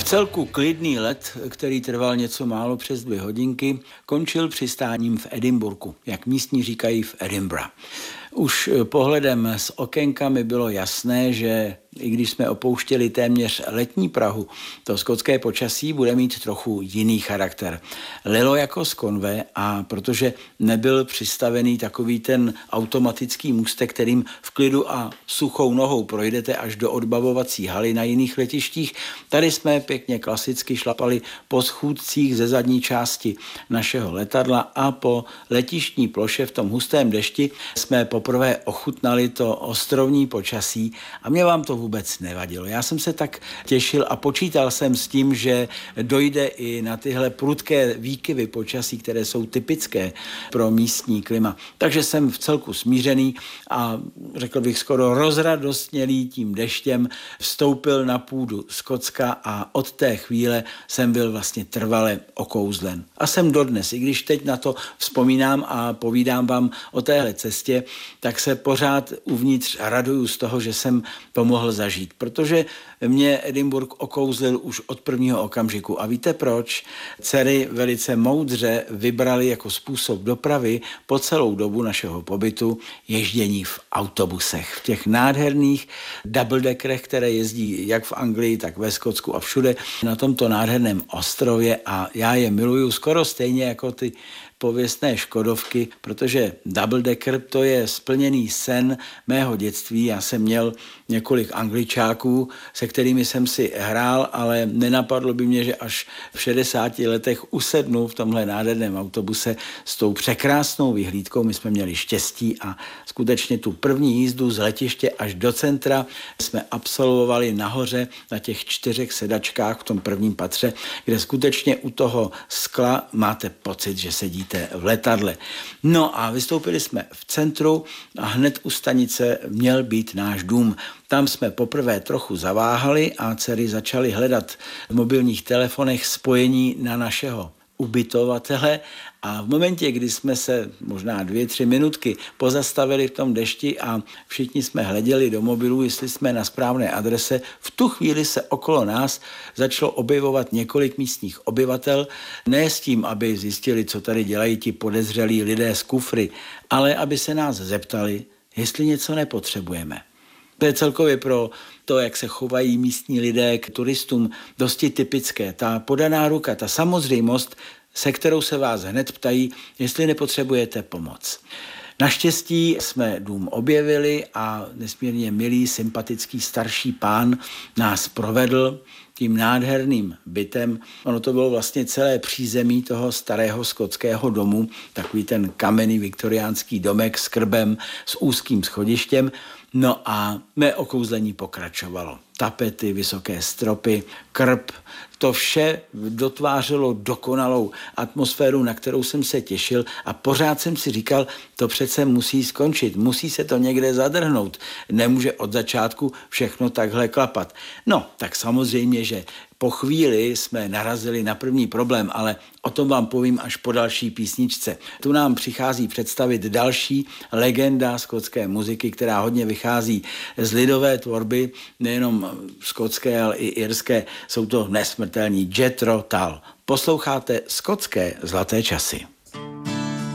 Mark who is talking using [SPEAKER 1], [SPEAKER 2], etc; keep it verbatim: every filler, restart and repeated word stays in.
[SPEAKER 1] Vcelku klidný let, který trval něco málo přes dvě hodinky, končil přistáním v Edinburghu, jak místní říkají v Edinburgh. Už pohledem z okénka mi bylo jasné, že i když jsme opouštěli téměř letní Prahu, to skotské počasí bude mít trochu jiný charakter. Lilo jako z konve, a protože nebyl přistavený takový ten automatický můstek, kterým v klidu a suchou nohou projdete až do odbavovací haly na jiných letištích, tady jsme pěkně klasicky šlapali po schůdcích ze zadní části našeho letadla a po letištní ploše v tom hustém dešti jsme poprvé ochutnali to ostrovní počasí a mě vám to vůbec nevadilo. Já jsem se tak těšil a počítal jsem s tím, že dojde i na tyhle prudké výkyvy počasí, které jsou typické pro místní klima. Takže jsem v celku smířený a řekl bych skoro rozradostnělý tím deštěm vstoupil na půdu Skotska a od té chvíle jsem byl vlastně trvale okouzlen. A jsem dodnes, i když teď na to vzpomínám a povídám vám o téhle cestě, tak se pořád uvnitř raduju z toho, že jsem to mohl zažít, protože mě Edinburgh okouzlil už od prvního okamžiku. A víte proč? Dcery velice moudře vybrali jako způsob dopravy po celou dobu našeho pobytu ježdění v autobusech. V těch nádherných double-deckerech, které jezdí jak v Anglii, tak ve Skotsku a všude na tomto nádherném ostrově, a já je miluju skoro stejně jako ty pověstné Škodovky, protože double-decker to je splněný sen mého dětství. Já jsem měl několik Angličáků, se kterými jsem si hrál, ale nenapadlo by mě, že až v šedesáti letech usednu v tomhle nádherném autobuse s tou překrásnou vyhlídkou. My jsme měli štěstí a skutečně tu první jízdu z letiště až do centra jsme absolvovali nahoře na těch čtyřech sedačkách v tom prvním patře, kde skutečně u toho skla máte pocit, že sedí v letadle. No a vystoupili jsme v centru a hned u stanice měl být náš dům. Tam jsme poprvé trochu zaváhali a dcery začaly hledat v mobilních telefonech spojení na našeho ubytovatele a v momentě, kdy jsme se možná dvě, tři minutky pozastavili v tom dešti a všichni jsme hleděli do mobilů, jestli jsme na správné adrese, v tu chvíli se okolo nás začalo objevovat několik místních obyvatel, ne s tím, aby zjistili, co tady dělají ti podezřelí lidé z kufry, ale aby se nás zeptali, jestli něco nepotřebujeme. To je celkově pro to, jak se chovají místní lidé k turistům, dosti typické. Ta podaná ruka, ta samozřejmost, se kterou se vás hned ptají, jestli nepotřebujete pomoc. Naštěstí jsme dům objevili a nesmírně milý, sympatický starší pán nás provedl tím nádherným bytem. Ono to bylo vlastně celé přízemí toho starého skotského domu, takový ten kamenný viktoriánský domek s krbem, s úzkým schodištěm. No a mé okouzlení pokračovalo. Tapety, vysoké stropy, krb, to vše dotvářelo dokonalou atmosféru, na kterou jsem se těšil a pořád jsem si říkal, to přece musí skončit, musí se to někde zadrhnout, nemůže od začátku všechno takhle klapat. No, tak samozřejmě, že po chvíli jsme narazili na první problém, ale o tom vám povím až po další písničce. Tu nám přichází představit další legenda skotské muziky, která hodně vychází z lidové tvorby, nejenom skotské, ale i irské. Jsou to nesmrtelní Jethro Tull. Posloucháte skotské zlaté časy.